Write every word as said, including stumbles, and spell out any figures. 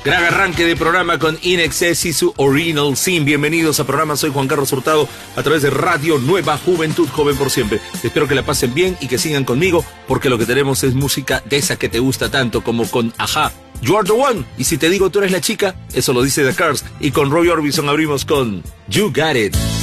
Gran arranque de programa con In Excess y su Original Sin. Bienvenidos a programa, soy Juan Carlos Hurtado a través de Radio Nueva Juventud, joven por siempre. Espero que la pasen bien y que sigan conmigo, porque lo que tenemos es música de esa que te gusta tanto, como con Ajá, You Are The One. Y si te digo tú eres la chica, eso lo dice The Cars. Y con Roy Orbison abrimos con You Got It.